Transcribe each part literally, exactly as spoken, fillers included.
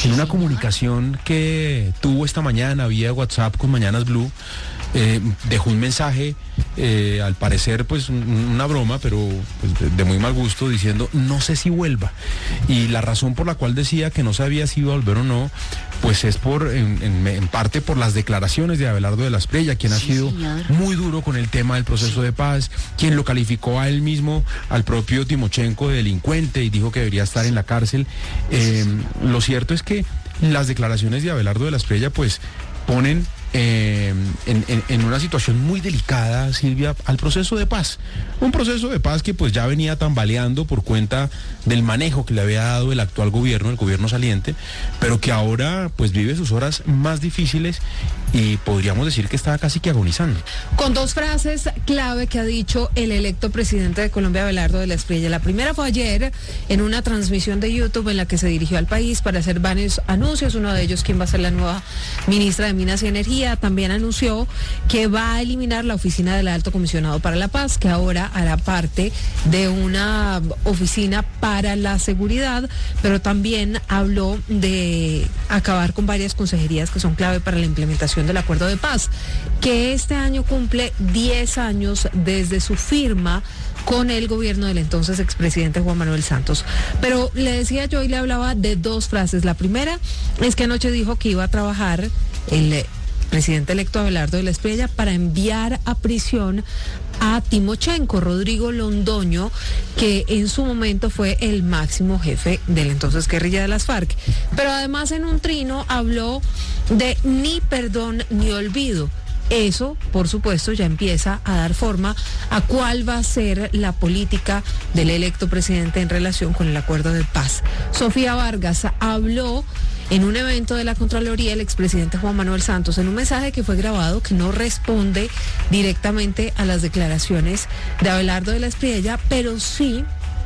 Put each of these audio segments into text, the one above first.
Sí, en una señor. comunicación que tuvo esta mañana vía WhatsApp con Mañanas Blue, eh, dejó un mensaje, eh, al parecer pues un, una broma, pero pues, de, de muy mal gusto, diciendo no sé si vuelva. Y la razón por la cual decía que no sabía si iba a volver o no, pues es por en, en, en parte por las declaraciones de Abelardo de la Espriella, quien sí, ha sido señor. muy duro con el tema del proceso sí. de paz, quien lo calificó a él mismo, al propio Timochenko, de delincuente, y dijo que debería estar sí. en la cárcel. Eh, lo cierto es que las declaraciones de Abelardo de la Espriella pues ponen Eh, en, en, en una situación muy delicada, Silvia, al proceso de paz. Un proceso de paz que pues ya venía tambaleando por cuenta del manejo que le había dado el actual gobierno, el gobierno saliente, pero que ahora pues vive sus horas más difíciles y podríamos decir que está casi que agonizando. Con dos frases clave que ha dicho el electo presidente de Colombia, Abelardo de la Espriella. La primera fue ayer en una transmisión de YouTube en la que se dirigió al país para hacer varios anuncios, uno de ellos quién va a ser la nueva ministra de Minas y Energía. También anunció que va a eliminar la oficina del Alto Comisionado para la Paz, que ahora hará parte de una oficina para la seguridad, pero también habló de acabar con varias consejerías que son clave para la implementación del acuerdo de paz, que este año cumple diez años desde su firma con el gobierno del entonces expresidente Juan Manuel Santos. Pero le decía yo y le hablaba de dos frases. La primera es que anoche dijo que iba a trabajar el presidente electo Abelardo de la Espriella para enviar a prisión a Timochenko, Rodrigo Londoño, que en su momento fue el máximo jefe de la entonces guerrilla de las FARC. Pero además en un trino habló de ni perdón ni olvido. Eso, por supuesto, ya empieza a dar forma a cuál va a ser la política del electo presidente en relación con el acuerdo de paz. Sofía Vargas habló en un evento de la Contraloría el expresidente Juan Manuel Santos, en un mensaje que fue grabado que no responde directamente a las declaraciones de Abelardo de la Espriella, pero sí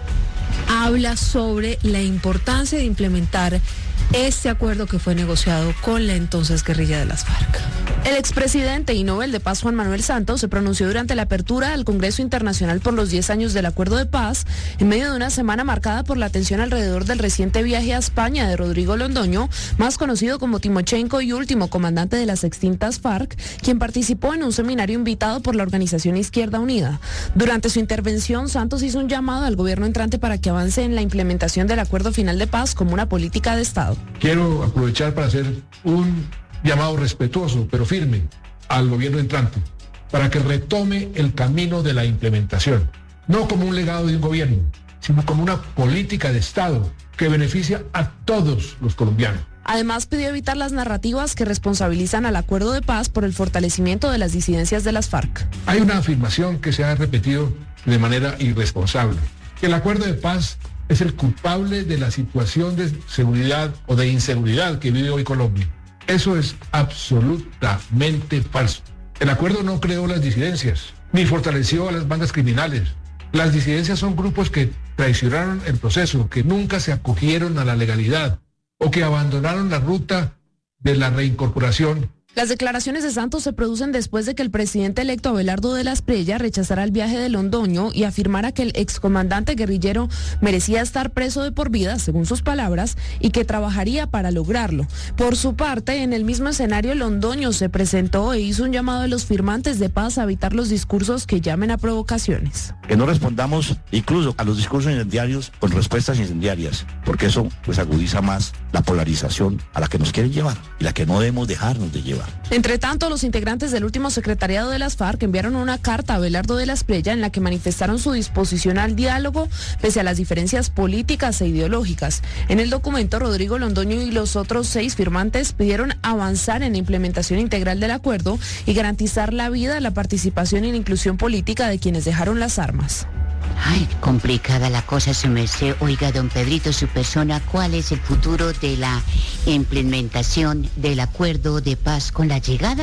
habla sobre la importancia de implementar este acuerdo que fue negociado con la entonces guerrilla de las FARC. El expresidente y Nobel de Paz Juan Manuel Santos se pronunció durante la apertura del Congreso Internacional por los diez años del Acuerdo de Paz, en medio de una semana marcada por la atención alrededor del reciente viaje a España de Rodrigo Londoño, más conocido como Timochenko y último comandante de las extintas FARC, quien participó en un seminario invitado por la organización Izquierda Unida. Durante su intervención, Santos hizo un llamado al gobierno entrante para que avance en la implementación del Acuerdo Final de Paz como una política de Estado. Quiero aprovechar para hacer un llamado respetuoso, pero firme, al gobierno entrante, para que retome el camino de la implementación, no como un legado de un gobierno, sino como una política de Estado que beneficia a todos los colombianos. Además, pidió evitar las narrativas que responsabilizan al acuerdo de paz por el fortalecimiento de las disidencias de las FARC. Hay una afirmación que se ha repetido de manera irresponsable, que el acuerdo de paz es el culpable de la situación de seguridad o de inseguridad que vive hoy Colombia. Eso es absolutamente falso. El acuerdo no creó las disidencias, ni fortaleció a las bandas criminales. Las disidencias son grupos que traicionaron el proceso, que nunca se acogieron a la legalidad o que abandonaron la ruta de la reincorporación. Las declaraciones de Santos se producen después de que el presidente electo Abelardo de la Espriella rechazara el viaje de Londoño y afirmara que el excomandante guerrillero merecía estar preso de por vida, según sus palabras, y que trabajaría para lograrlo. Por su parte, en el mismo escenario, Londoño se presentó e hizo un llamado a los firmantes de paz a evitar los discursos que llamen a provocaciones. Que no respondamos incluso a los discursos incendiarios con respuestas incendiarias, porque eso pues agudiza más la polarización a la que nos quieren llevar y la que no debemos dejarnos de llevar. Entre tanto, los integrantes del último secretariado de las FARC enviaron una carta a Abelardo de la Espriella en la que manifestaron su disposición al diálogo pese a las diferencias políticas e ideológicas. En el documento, Rodrigo Londoño y los otros seis firmantes pidieron avanzar en la implementación integral del acuerdo y garantizar la vida, la participación y la inclusión política de quienes dejaron las armas. Ay, complicada la cosa, su merced. Oiga, don Pedrito, su persona, ¿cuál es el futuro de la implementación del acuerdo de paz con la llegada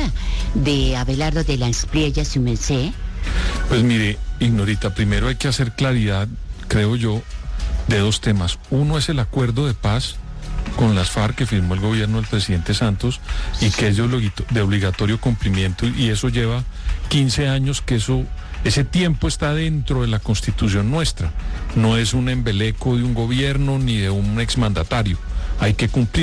de Abelardo de la Espriella, su merced? Pues mire, Ignorita, primero hay que hacer claridad, creo yo, de dos temas. Uno es el acuerdo de paz con las FARC que firmó el gobierno del presidente Santos y que es de, obligatorio, de obligatorio cumplimiento, y eso lleva quince años que eso... Ese tiempo está dentro de la Constitución nuestra, no es un embeleco de un gobierno ni de un exmandatario, hay que cumplir.